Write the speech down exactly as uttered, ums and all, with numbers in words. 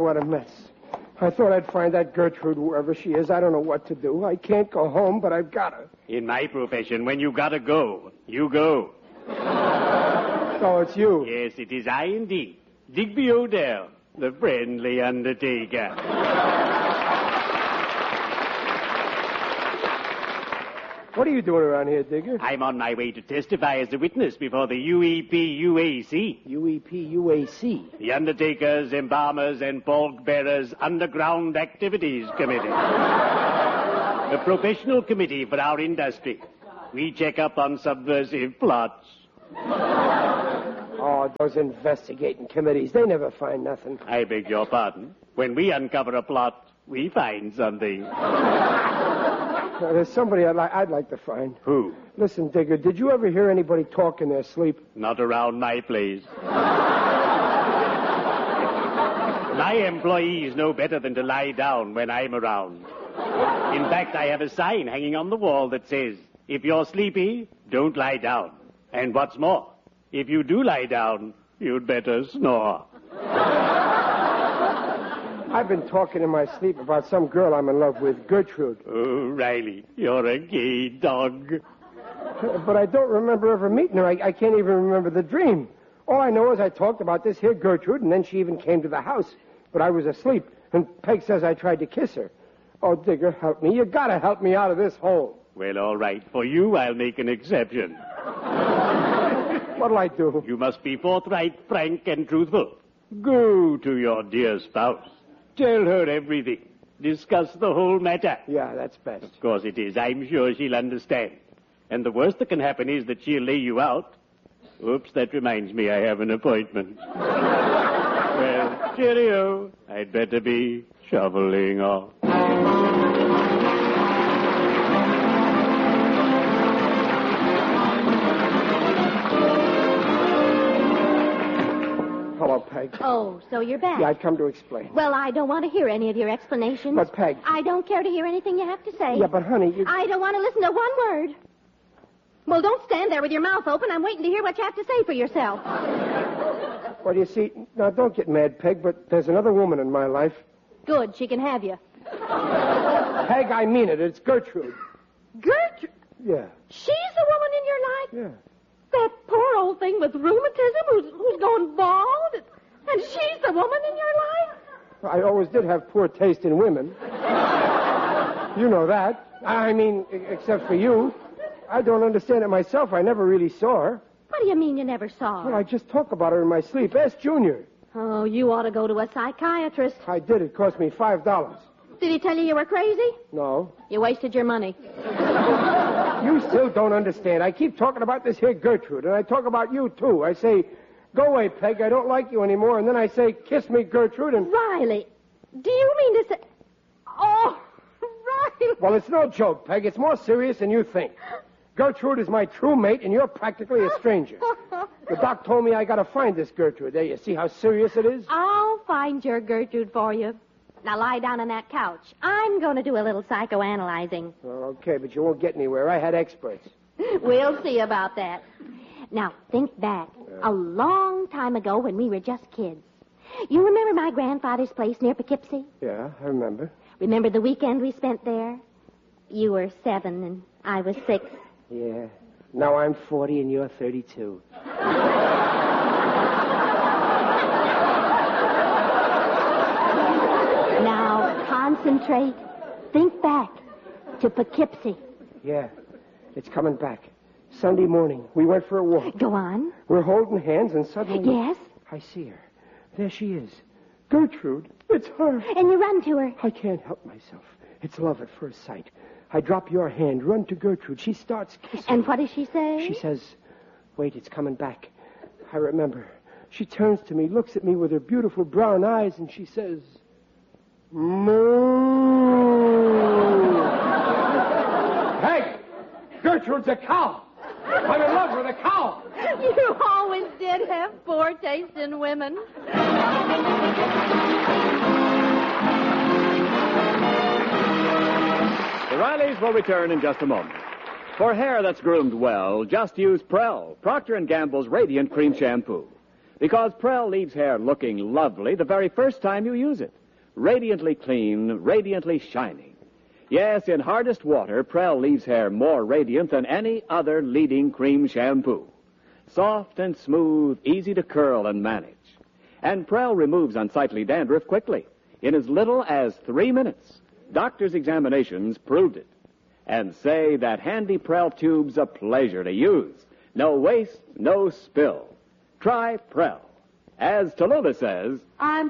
what a mess. I thought I'd find that Gertrude wherever she is. I don't know what to do. I can't go home, but I've got to. In my profession, when you gotta go, you go. So it's you. Yes, it is I indeed. Digby Odell, the friendly undertaker. What are you doing around here, Digger? I'm on my way to testify as a witness before the U E P U A C. U E P U A C? The Undertakers, Embalmers, and Pallbearers Underground Activities Committee. A professional committee for our industry. We check up on subversive plots. Oh, those investigating committees, they never find nothing. I beg your pardon. When we uncover a plot, we find something. Uh, there's somebody I'd, li- I'd like to find. Who? Listen, Digger, did you ever hear anybody talk in their sleep? Not around my place. My employees know better than to lie down when I'm around. In fact, I have a sign hanging on the wall that says, if you're sleepy, don't lie down. And what's more, if you do lie down, you'd better snore. I've been talking in my sleep about some girl I'm in love with, Gertrude. Oh, Riley, you're a gay dog. But I don't remember ever meeting her. I, I can't even remember the dream. All I know is I talked about this here Gertrude, and then she even came to the house. But I was asleep, and Peg says I tried to kiss her. Oh, Digger, help me. You gotta help me out of this hole. Well, all right. For you, I'll make an exception. What'll I do? You must be forthright, frank, and truthful. Go to your dear spouse. Tell her everything. Discuss the whole matter. Yeah, that's best. Of course it is. I'm sure she'll understand. And the worst that can happen is that she'll lay you out. Oops, that reminds me I have an appointment. Well, cheerio. I'd better be shoveling off. Hello, Peg. Oh, so you're back. Yeah, I'd come to explain. Well, I don't want to hear any of your explanations. But, Peg... I don't care to hear anything you have to say. Yeah, but, honey, you... I don't want to listen to one word. Well, don't stand there with your mouth open. I'm waiting to hear what you have to say for yourself. Well, you see... Now, don't get mad, Peg, but there's another woman in my life. Good, she can have you. Peg, I mean it. It's Gertrude. Gertrude? Yeah. She's the woman in your life? Yeah. That poor old thing with rheumatism who's, who's gone bald? And she's the woman in your life? I always did have poor taste in women. You know that. I mean, except for you. I don't understand it myself. I never really saw her. What do you mean you never saw her? Well, I just talk about her in my sleep. Ask Junior. Oh, you ought to go to a psychiatrist. I did. It cost me five dollars. Did he tell you you were crazy? No. You wasted your money. You still don't understand. I keep talking about this here Gertrude, and I talk about you, too. I say, go away, Peg, I don't like you anymore. And then I say, kiss me, Gertrude, and... Riley, do you mean to say... Oh, Riley. Well, it's no joke, Peg. It's more serious than you think. Gertrude is my true mate, and you're practically a stranger. The doc told me I gotta find this Gertrude. There, you see how serious it is? I'll find your Gertrude for you. Now lie down on that couch. I'm going to do a little psychoanalyzing. Well, okay, but you won't get anywhere. I had experts. We'll see about that. Now, think back. Yeah. A long time ago when we were just kids. You remember my grandfather's place near Poughkeepsie? Yeah, I remember. Remember the weekend we spent there? You were seven and I was six. Yeah. Now I'm forty and you're thirty-two. Now, concentrate. Think back to Poughkeepsie. Yeah, it's coming back. Sunday morning, we went for a walk. Go on. We're holding hands and suddenly... Yes? I see her. There she is. Gertrude. It's her. And you run to her. I can't help myself. It's love at first sight. I drop your hand, run to Gertrude. She starts kissing. And what does she say? She says, wait, it's coming back. I remember. She turns to me, looks at me with her beautiful brown eyes, and she says, moo. Hey, Gertrude's a cow. I'm in love with a cow. You always did have poor taste in women. The Rileys will return in just a moment. For hair that's groomed well, just use Prell, Procter and Gamble's Radiant Cream Shampoo. Because Prell leaves hair looking lovely the very first time you use it. Radiantly clean, radiantly shining. Yes, in hardest water, Prell leaves hair more radiant than any other leading cream shampoo. Soft and smooth, easy to curl and manage. And Prell removes unsightly dandruff quickly, in as little as three minutes. Doctors' examinations proved it. And say that handy Prell tube's a pleasure to use. No waste, no spill. Try Prell. As Tallulah says, I'm